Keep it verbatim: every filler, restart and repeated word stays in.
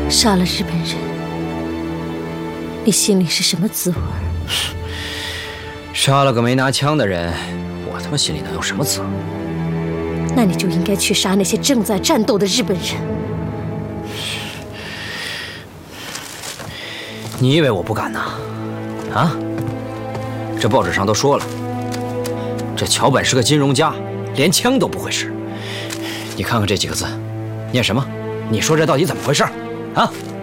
杀了日本人，你心里是什么滋味？ 杀了个没拿枪的人，我他妈心里能有什么滋味？ 那你就应该去杀那些正在战斗的日本人。 你以为我不敢呐？啊？这报纸上都说了，这桥本是个金融家，连枪都不会使。你看看这几个字，念什么？你说这到底怎么回事？啊？